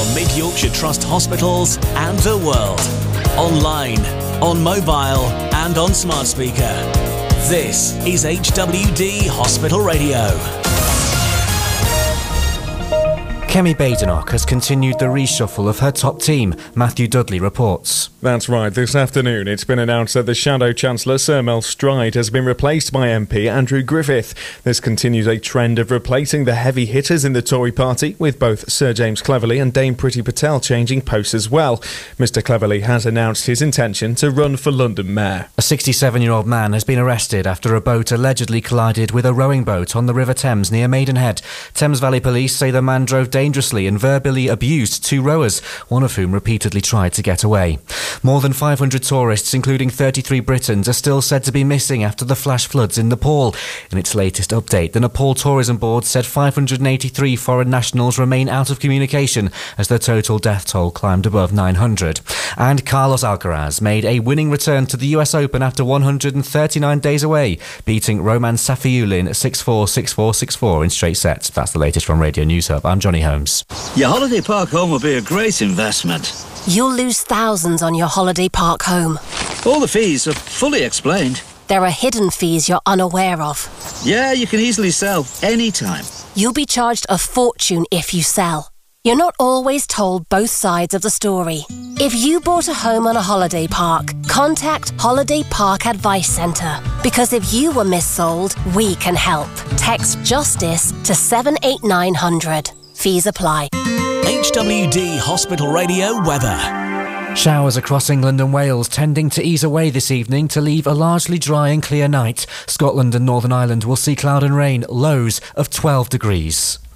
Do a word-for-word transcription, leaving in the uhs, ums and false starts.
from Mid-Yorkshire Trust hospitals and the world. Online, on mobile and on smart speaker. This is H W D Hospital Radio. Kemi Badenoch has continued the reshuffle of her top team, Matthew Dudley reports. That's right. This afternoon it's been announced that the Shadow Chancellor, Sir Mel Stride, has been replaced by M P Andrew Griffith. This continues a trend of replacing the heavy hitters in the Tory party, with both Sir James Cleverly and Dame Priti Patel changing posts as well. Mister Cleverly has announced his intention to run for London Mayor. A sixty-seven-year-old man has been arrested after a boat allegedly collided with a rowing boat on the River Thames near Maidenhead. Thames Valley Police say the man drove dangerously and verbally abused two rowers, one of whom repeatedly tried to get away. More than five hundred tourists, including thirty-three Britons, are still said to be missing after the flash floods in Nepal. In its latest update, the Nepal Tourism Board said five hundred eighty-three foreign nationals remain out of communication as the total death toll climbed above nine hundred. And Carlos Alcaraz made a winning return to the U S Open after one hundred thirty-nine days away, beating Roman Safiullin six four, six four, six four in straight sets. That's the latest from Radio News Hub. I'm Johnny Holmes. Your holiday park home will be a great investment. You'll lose thousands on your holiday park home. All the fees are fully explained. There are hidden fees you're unaware of. Yeah, you can easily sell anytime. You'll be charged a fortune if you sell. You're not always told both sides of the story. If you bought a home on a holiday park, contact Holiday Park Advice Centre. Because if you were missold, we can help. Text JUSTICE to seven eight nine hundred. Fees apply. H W D Hospital Radio weather. Showers across England and Wales tending to ease away this evening to leave a largely dry and clear night. Scotland and Northern Ireland will see cloud and rain, lows of twelve degrees.